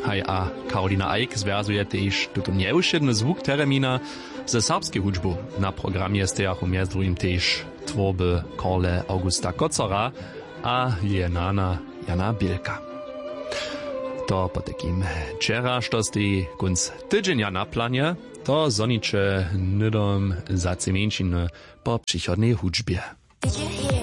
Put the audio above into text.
Hej a Karolina Eik związuje też tuto nieuszedny zvuk termina ze serbskiej hudżbu. Na programie stejachu między drugim też tworby Karle Augusta Kocora a Lienana Jana Bielka. To po takim wczera, što stej kunc tydzienia na planie, to zonicze nydom za cemenčiny po przychodnej hudżbie.